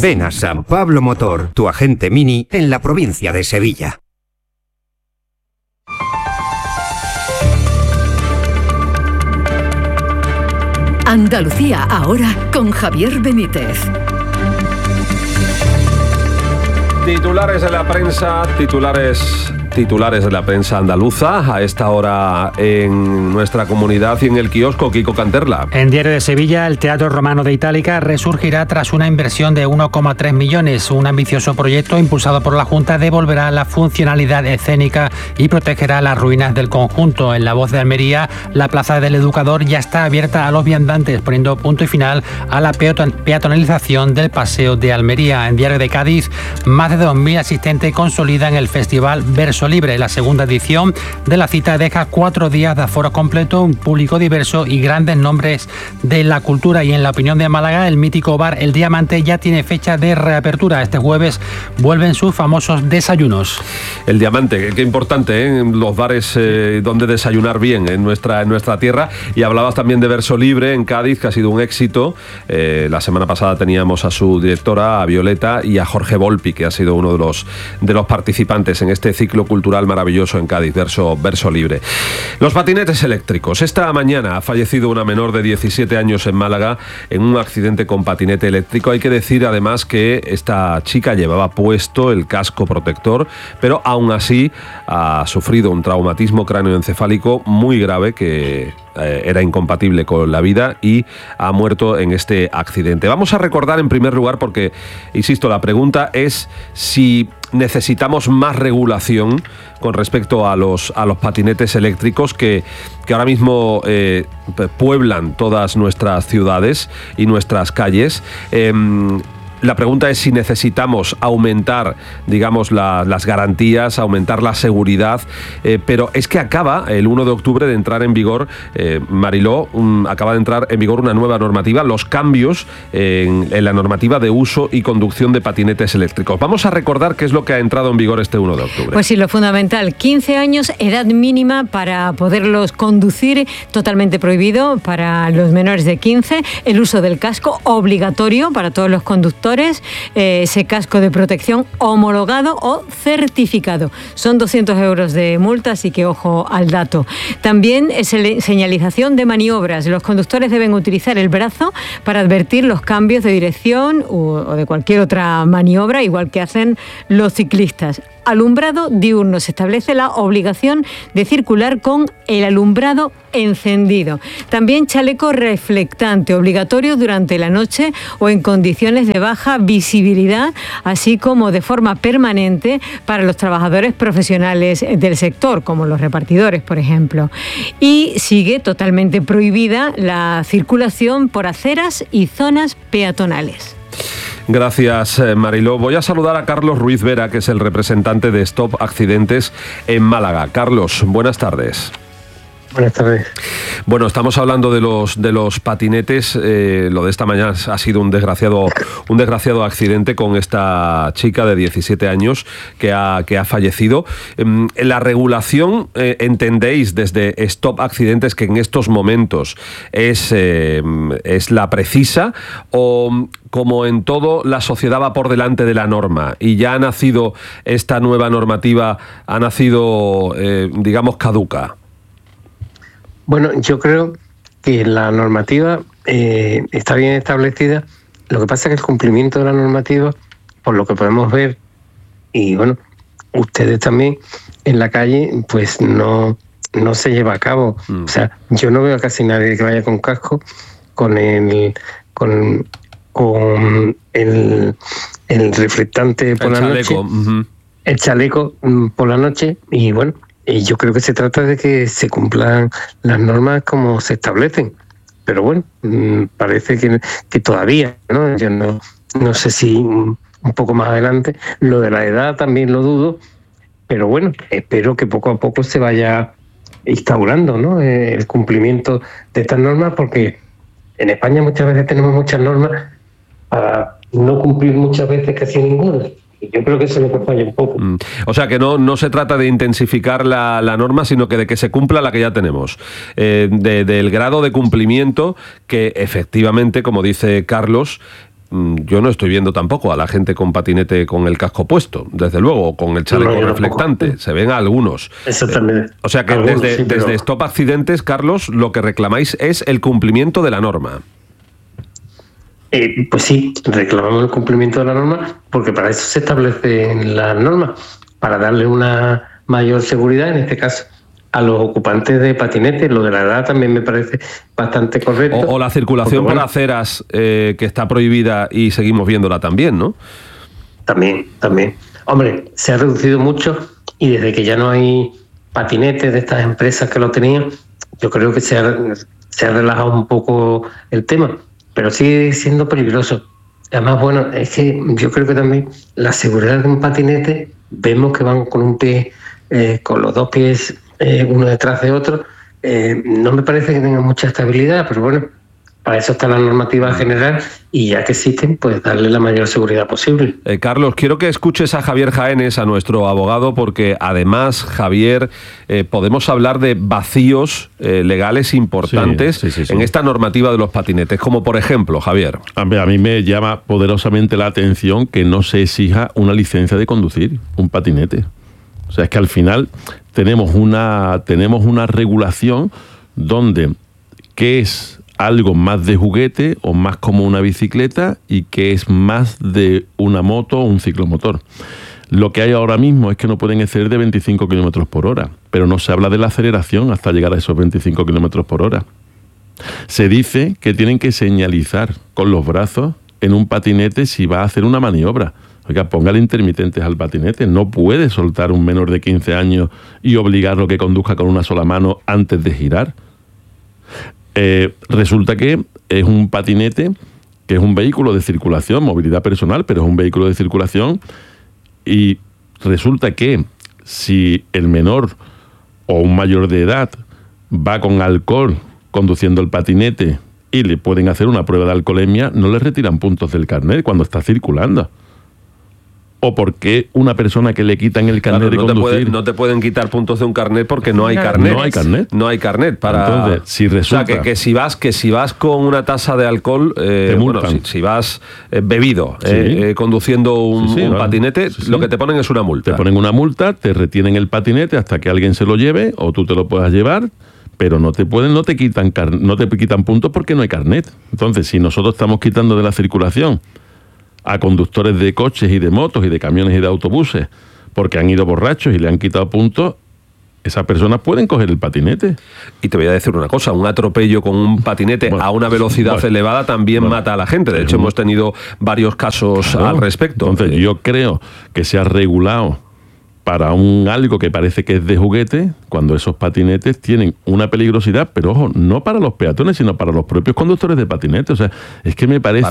Ven a San Pablo Motor, tu agente Mini en la provincia de Sevilla. Andalucía ahora con Javier Benítez. Titulares de la prensa, titulares de la prensa andaluza a esta hora en nuestra comunidad y en el kiosco. Kiko Canterla. En Diario de Sevilla, el Teatro Romano de Itálica resurgirá tras una inversión de 1,3 millones. Un ambicioso proyecto impulsado por la Junta devolverá la funcionalidad escénica y protegerá las ruinas del conjunto. En La Voz de Almería, la Plaza del Educador ya está abierta a los viandantes, poniendo punto y final a la peatonalización del Paseo de Almería. En Diario de Cádiz, más de 2.000 asistentes consolidan el Festival Verso Libre. La segunda edición de la cita deja 4 días de aforo completo, un público diverso y grandes nombres de la cultura. Y en la Opinión de Málaga, el mítico bar El Diamante ya tiene fecha de reapertura. Este jueves vuelven sus famosos desayunos. El Diamante, qué importante, ¿eh? Los bares donde desayunar bien en nuestra tierra. Y hablabas también de Verso Libre en Cádiz, que ha sido un éxito. La semana pasada teníamos a su directora, a Violeta, y a Jorge Volpi, que ha sido uno de los participantes en este ciclo cultural maravilloso en Cádiz, Verso Libre. Los patinetes eléctricos. Esta mañana ha fallecido una menor de 17 años en Málaga en un accidente con patinete eléctrico. Hay que decir además que esta chica llevaba puesto el casco protector, pero aún así ha sufrido un traumatismo cráneoencefálico muy grave que era incompatible con la vida y ha muerto en este accidente. Vamos a recordar en primer lugar, porque, insisto, la pregunta es si necesitamos más regulación con respecto a los patinetes eléctricos que ahora mismo pueblan todas nuestras ciudades y nuestras calles. La pregunta es si necesitamos aumentar, digamos, las garantías, aumentar la seguridad, pero es que acaba el 1 de octubre de entrar en vigor, Mariló, acaba de entrar en vigor una nueva normativa, los cambios en la normativa de uso y conducción de patinetes eléctricos. Vamos a recordar qué es lo que ha entrado en vigor este 1 de octubre. Pues sí, lo fundamental, 15 años, edad mínima para poderlos conducir, totalmente prohibido para los menores de 15, el uso del casco obligatorio para todos los conductores, ese casco de protección homologado o certificado. Son 200 euros de multa, así que ojo al dato. También es señalización de maniobras. Los conductores deben utilizar el brazo para advertir los cambios de dirección o de cualquier otra maniobra, igual que hacen los ciclistas. Alumbrado diurno. Se establece la obligación de circular con el alumbrado encendido. También chaleco reflectante, obligatorio durante la noche o en condiciones de baja visibilidad, así como de forma permanente para los trabajadores profesionales del sector, como los repartidores, por ejemplo. Y sigue totalmente prohibida la circulación por aceras y zonas peatonales. Gracias, Mariló. Voy a saludar a Carlos Ruiz Vera, que es el representante de Stop Accidentes en Málaga. Carlos, buenas tardes. Buenas tardes. Bueno, estamos hablando de los patinetes. Lo de esta mañana ha sido un desgraciado accidente con esta chica de 17 años que ha fallecido. La regulación, entendéis desde Stop Accidentes que en estos momentos es la precisa, o como en todo la sociedad va por delante de la norma y ya ha nacido esta nueva normativa, digamos, caduca? Bueno, yo creo que la normativa está bien establecida. Lo que pasa es que el cumplimiento de la normativa, por lo que podemos ver, y bueno, ustedes también en la calle, pues no se lleva a cabo. O sea, yo no veo a casi nadie que vaya con casco, con el reflectante por la noche, el chaleco por la noche, y bueno, y yo creo que se trata de que se cumplan las normas como se establecen. Pero bueno, parece que todavía, ¿no? Yo no sé si un poco más adelante. Lo de la edad también lo dudo, pero bueno, espero que poco a poco se vaya instaurando, ¿no? El cumplimiento de estas normas, porque en España muchas veces tenemos muchas normas para no cumplir muchas veces casi ninguna. Yo creo que eso es lo que falla un poco. O sea, que no se trata de intensificar la norma, sino que de que se cumpla la que ya tenemos. Del grado de cumplimiento que efectivamente, como dice Carlos, yo no estoy viendo tampoco a la gente con patinete con el casco puesto, desde luego, con el chaleco reflectante. Se ven a algunos. Exactamente. O sea que desde Stop Accidentes, Carlos, lo que reclamáis es el cumplimiento de la norma. Pues sí, reclamamos el cumplimiento de la norma, porque para eso se establecen las normas, para darle una mayor seguridad, en este caso, a los ocupantes de patinetes. Lo de la edad también me parece bastante correcto. O la circulación por aceras, que está prohibida y seguimos viéndola también, ¿no? También. Hombre, se ha reducido mucho, y desde que ya no hay patinetes de estas empresas que lo tenían, yo creo que se ha relajado un poco el tema, pero sigue siendo peligroso. Además, bueno, es que yo creo que también la seguridad de un patinete, vemos que van con un pie, con los dos pies uno detrás de otro, no me parece que tengan mucha estabilidad, pero bueno, para eso está la normativa general, y ya que existen, pues darle la mayor seguridad posible. Carlos, quiero que escuches a Javier Jaénes, a nuestro abogado, porque además, Javier, podemos hablar de vacíos legales importantes en esta normativa de los patinetes, como por ejemplo, Javier. A mí me llama poderosamente la atención que no se exija una licencia de conducir un patinete. O sea, es que al final tenemos una regulación donde qué es algo más de juguete o más como una bicicleta y qué es más de una moto o un ciclomotor. Lo que hay ahora mismo es que no pueden exceder de 25 kilómetros por hora, pero no se habla de la aceleración hasta llegar a esos 25 kilómetros por hora. Se dice que tienen que señalizar con los brazos en un patinete si va a hacer una maniobra. Oiga, póngale intermitentes al patinete. No puede soltar un menor de 15 años y obligarlo a que conduzca con una sola mano antes de girar. Resulta que es un patinete, que es un vehículo de circulación, movilidad personal, pero es un vehículo de circulación, y resulta que si el menor o un mayor de edad va con alcohol conduciendo el patinete y le pueden hacer una prueba de alcoholemia, no le retiran puntos del carnet cuando está circulando. ¿O por qué una persona que le quitan el carnet de conducir? No te pueden quitar puntos de un carnet porque no hay carnet. No hay carnet para... Entonces, si resulta... O sea, que si vas con una tasa de alcohol, si vas bebido, conduciendo un patinete, lo que te ponen es una multa. Te ponen una multa, te retienen el patinete hasta que alguien se lo lleve, o tú te lo puedas llevar, pero no te quitan puntos porque no hay carnet. Entonces, si nosotros estamos quitando de la circulación a conductores de coches y de motos y de camiones y de autobuses porque han ido borrachos y le han quitado puntos, esas personas pueden coger el patinete. Y te voy a decir una cosa, un atropello con un patinete a una velocidad elevada también mata a la gente. De hecho, hemos tenido varios casos al respecto. Entonces, yo creo que se ha regulado para algo que parece que es de juguete, cuando esos patinetes tienen una peligrosidad, pero ojo, no para los peatones, sino para los propios conductores de patinetes. O sea, es que me parece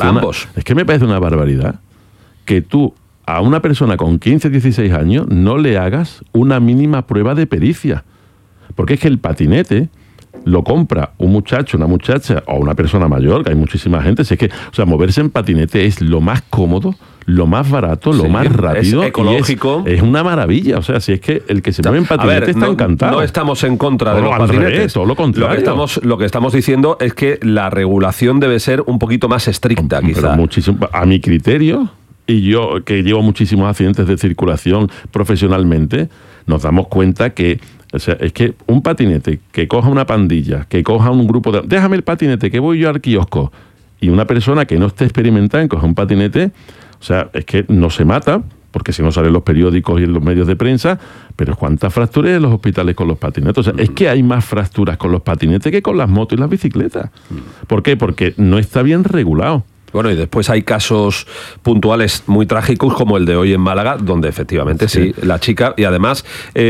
una barbaridad que tú a una persona con 15, 16 años no le hagas una mínima prueba de pericia. Porque es que el patinete lo compra un muchacho, una muchacha o una persona mayor, que hay muchísima gente. Si es que, o sea, moverse en patinete es lo más cómodo, lo más barato, lo más rápido, es ecológico. Es una maravilla. O sea, si es que el que se mueve en patinete está encantado. No estamos en contra de los patinetes. Todo lo contrario. Lo que estamos diciendo es que la regulación debe ser un poquito más estricta, quizá. Muchísimo, a mi criterio, y yo que llevo muchísimos accidentes de circulación profesionalmente, nos damos cuenta que, o sea, es que un patinete que coja una pandilla, que coja un grupo de... Déjame el patinete, que voy yo al kiosco. Y una persona que no esté experimentada en coger un patinete, o sea, es que no se mata, porque si no salen los periódicos y en los medios de prensa, pero ¿cuántas fracturas hay en los hospitales con los patinetes? O sea, es que hay más fracturas con los patinetes que con las motos y las bicicletas. ¿Por qué? Porque no está bien regulado. Bueno, y después hay casos puntuales muy trágicos como el de hoy en Málaga, donde efectivamente sí la chica, y además,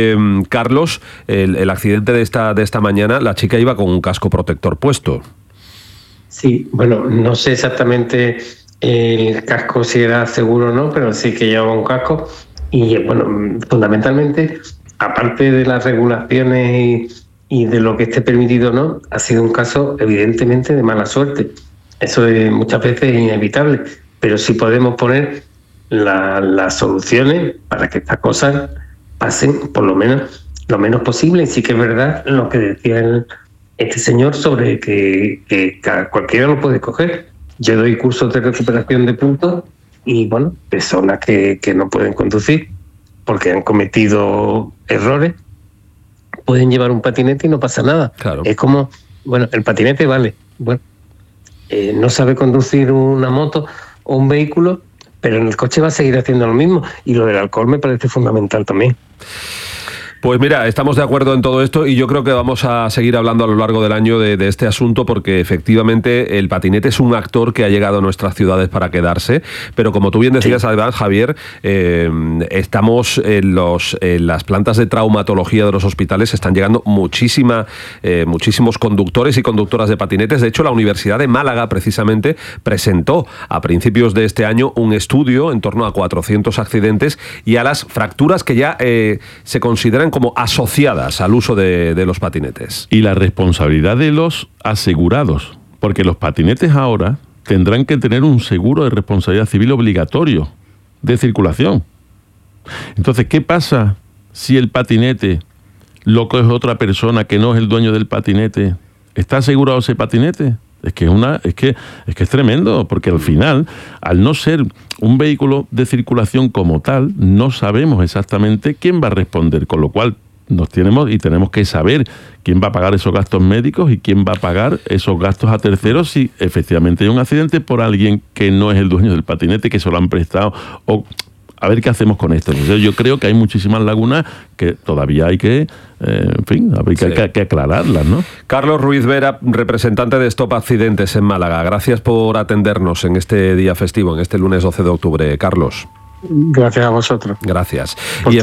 Carlos, el accidente de esta mañana, la chica iba con un casco protector puesto. Sí, bueno, no sé exactamente el casco si era seguro o no, pero sí que llevaba un casco. Y bueno, fundamentalmente, aparte de las regulaciones y de lo que esté permitido o no, ha sido un caso evidentemente de mala suerte. Eso es muchas veces inevitable, pero sí podemos poner las soluciones para que estas cosas pasen por lo menos posible. Y sí que es verdad lo que decía este señor sobre que cualquiera lo puede coger. yo doy cursos de recuperación de puntos y, bueno, personas que no pueden conducir porque han cometido errores, pueden llevar un patinete y no pasa nada. Claro. Es como, bueno, el patinete vale, bueno, no sabe conducir una moto o un vehículo, pero en el coche va a seguir haciendo lo mismo, y lo del alcohol me parece fundamental también. Pues mira, estamos de acuerdo en todo esto y yo creo que vamos a seguir hablando a lo largo del año de este asunto, porque efectivamente el patinete es un actor que ha llegado a nuestras ciudades para quedarse, pero como tú bien decías, además, Javier, estamos en las plantas de traumatología de los hospitales, están llegando muchísimos conductores y conductoras de patinetes. De hecho, la Universidad de Málaga precisamente presentó a principios de este año un estudio en torno a 400 accidentes y a las fracturas que ya se consideran como asociadas al uso de los patinetes. Y la responsabilidad de los asegurados, porque los patinetes ahora tendrán que tener un seguro de responsabilidad civil obligatorio de circulación. Entonces, ¿qué pasa si el patinete lo coge otra persona que no es el dueño del patinete? ¿Está asegurado ese patinete? Es que es tremendo, porque al final, al no ser un vehículo de circulación como tal, no sabemos exactamente quién va a responder, con lo cual tenemos que saber quién va a pagar esos gastos médicos y quién va a pagar esos gastos a terceros si efectivamente hay un accidente por alguien que no es el dueño del patinete, que se lo han prestado, o a ver qué hacemos con esto. Entonces, yo creo que hay muchísimas lagunas que todavía hay que, que aclararlas, ¿no? Carlos Ruiz Vera, representante de Stop Accidentes en Málaga. Gracias por atendernos en este día festivo, en este lunes 12 de octubre, Carlos. Gracias a vosotros. Gracias. Y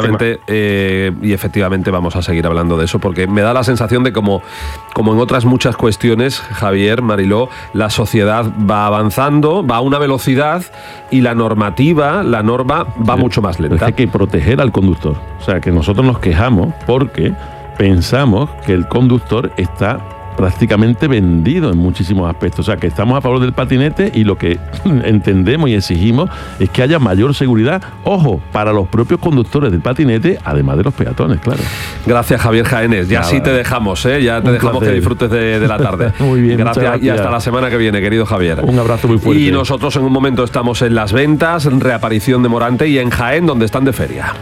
efectivamente vamos a seguir hablando de eso, porque me da la sensación de como en otras muchas cuestiones, Javier, Mariló, la sociedad va avanzando, va a una velocidad y la norma va mucho más lenta. Hay que proteger al conductor. O sea, que nosotros nos quejamos porque pensamos que el conductor está prácticamente vendido en muchísimos aspectos. O sea, que estamos a favor del patinete y lo que entendemos y exigimos es que haya mayor seguridad, ojo, para los propios conductores del patinete, además de los peatones, claro. Gracias, Javier Jaénes. Ya sí te dejamos, ya te dejamos que disfrutes de la tarde. Muy bien, gracias y hasta la semana que viene, querido Javier. Un abrazo muy fuerte. Y nosotros en un momento estamos en Las Ventas, en reaparición de Morante, y en Jaén, donde están de feria.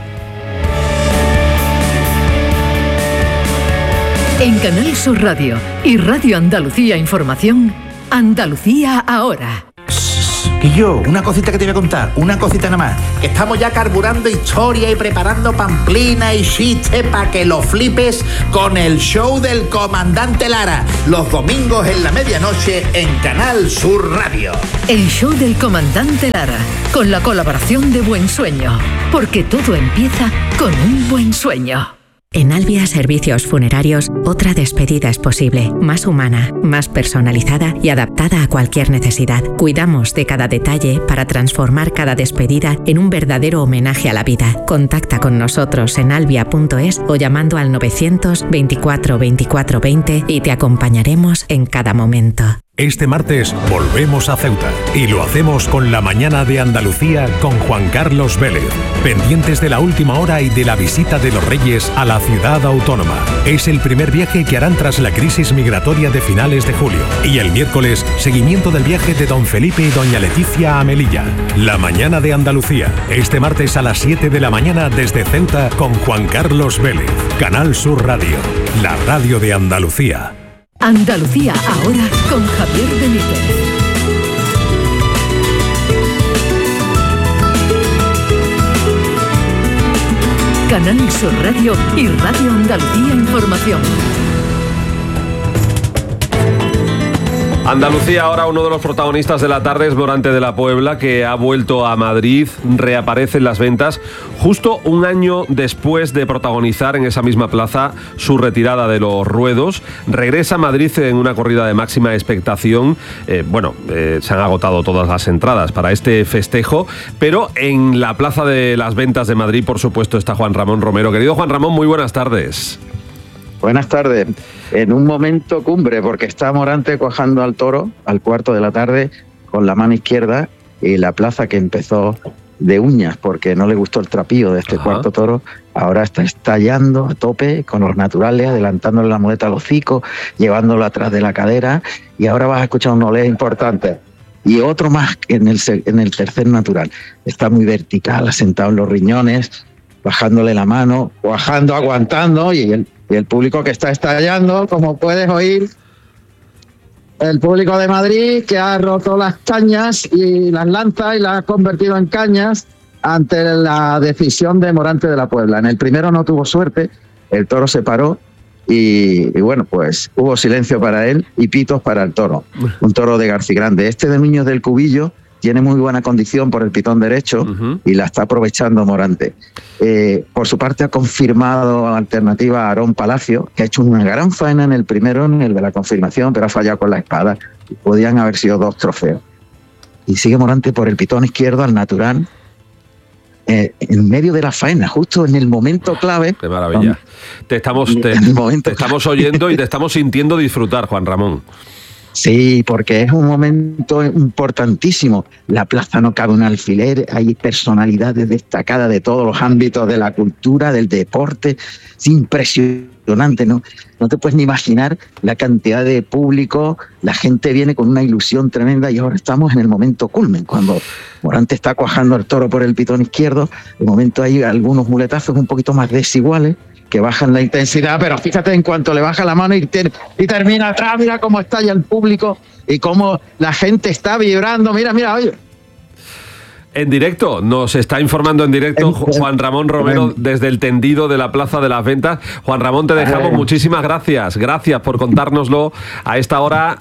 En Canal Sur Radio y Radio Andalucía Información, Andalucía Ahora. Quillo, una cosita que te voy a contar, una cosita nada más. Que estamos ya carburando historia y preparando pamplina y chistes para que lo flipes con el show del Comandante Lara, los domingos en la medianoche en Canal Sur Radio. El show del Comandante Lara, con la colaboración de Buen Sueño, porque todo empieza con un buen sueño. En Albia Servicios Funerarios, otra despedida es posible, más humana, más personalizada y adaptada a cualquier necesidad. Cuidamos de cada detalle para transformar cada despedida en un verdadero homenaje a la vida. Contacta con nosotros en albia.es o llamando al 924 24 20 y te acompañaremos en cada momento. Este martes volvemos a Ceuta y lo hacemos con la mañana de Andalucía con Juan Carlos Vélez, pendientes de la última hora y de la visita de los Reyes a la ciudad autónoma. Es el primer viaje que harán tras la crisis migratoria de finales de julio, y el miércoles seguimiento del viaje de don Felipe y doña Leticia a Melilla. La mañana de Andalucía, este martes a las 7 de la mañana desde Ceuta con Juan Carlos Vélez. Canal Sur Radio, la radio de Andalucía. Andalucía Ahora con Javier Benítez. Canal Sur Radio y Radio Andalucía Información. Andalucía Ahora, uno de los protagonistas de la tarde es Morante de la Puebla, que ha vuelto a Madrid, reaparece en Las Ventas, justo un año después de protagonizar en esa misma plaza su retirada de los ruedos. Regresa a Madrid en una corrida de máxima expectación. Se han agotado todas las entradas para este festejo, pero en la plaza de Las Ventas de Madrid, por supuesto, está Juan Ramón Romero. Querido Juan Ramón, muy buenas tardes. Buenas tardes. En un momento cumbre, porque está Morante cuajando al toro al 4:15 de la tarde con la mano izquierda, y la plaza que empezó de uñas porque no le gustó el trapío de este cuarto toro, ahora está estallando a tope con los naturales, adelantándole la muleta al hocico, llevándolo atrás de la cadera, y ahora vas a escuchar un olé importante. Y otro más en el tercer natural. Está muy vertical, asentado en los riñones, bajándole la mano, bajando, aguantando, y el público que está estallando, como puedes oír, el público de Madrid, que ha roto las cañas y las lanzas y las ha convertido en cañas ante la decisión de Morante de la Puebla. En el primero no tuvo suerte, el toro se paró y bueno, pues hubo silencio para él y pitos para el toro. Un toro de Garcigrande. Este de Núñez del Cubillo tiene muy buena condición por el pitón derecho y la está aprovechando Morante. Por su parte ha confirmado alternativa a Aarón Palacio, que ha hecho una gran faena en el primero, en el de la confirmación, pero ha fallado con la espada. Podían haber sido 2 trofeos. Y sigue Morante por el pitón izquierdo al natural, en medio de la faena, justo en el momento clave. ¡Qué maravilla! Te estamos oyendo y te estamos sintiendo disfrutar, Juan Ramón. Sí, porque es un momento importantísimo. La plaza no cabe un alfiler, hay personalidades destacadas de todos los ámbitos de la cultura, del deporte. Es impresionante, ¿no? No te puedes ni imaginar la cantidad de público. La gente viene con una ilusión tremenda y ahora estamos en el momento culmen, cuando Morante está cuajando el toro por el pitón izquierdo. De momento hay algunos muletazos un poquito más desiguales que bajan la intensidad, pero fíjate en cuanto le baja la mano y termina atrás, mira cómo estalla el público y cómo la gente está vibrando, mira, oye. En directo, nos está informando en directo Juan Ramón Romero desde el tendido de la Plaza de las Ventas. Juan Ramón, te dejamos, muchísimas gracias por contárnoslo a esta hora,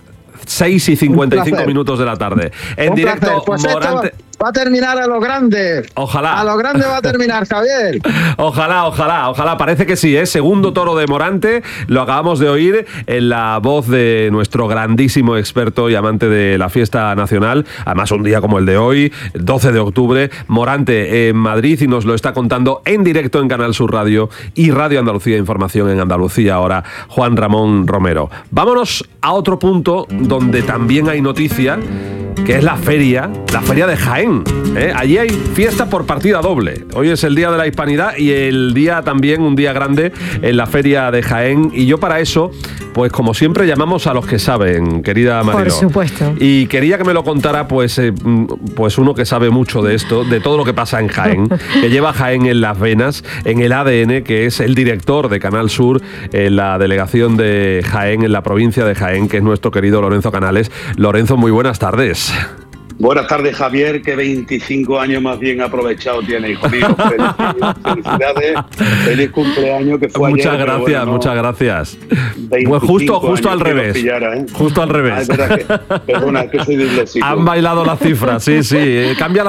6:55 minutos de la tarde. En directo, pues Morante... Va a terminar a lo grande. Ojalá. A lo grande va a terminar, Javier. Ojalá. Parece que sí, ¿eh? Segundo toro de Morante. Lo acabamos de oír en la voz de nuestro grandísimo experto y amante de la fiesta nacional. Además, un día como el de hoy, el 12 de octubre, Morante en Madrid, y nos lo está contando en directo en Canal Sur Radio y Radio Andalucía Información en Andalucía ahora, Juan Ramón Romero. Vámonos a otro punto donde también hay noticia, que es la feria de Jaén. Allí hay fiesta por partida doble. Hoy es el Día de la Hispanidad y el día también, un día grande en la feria de Jaén. Y yo para eso, pues como siempre, llamamos a los que saben, querida Mariló. Por supuesto. Y quería que me lo contara pues uno que sabe mucho de esto, de todo lo que pasa en Jaén, que lleva Jaén en las venas, en el ADN, que es el director de Canal Sur en la delegación de Jaén, en la provincia de Jaén, que es nuestro querido Lorenzo Canales. Lorenzo, muy buenas tardes. Buenas tardes, Javier, que 25 años más bien aprovechado tiene, hijo mío. Felicidades, feliz cumpleaños, que fue muchas ayer. Gracias, bueno, muchas gracias. Pues justo al revés. Justo al revés. Perdona, que soy disléxico. Han bailado las cifras, sí. Cambia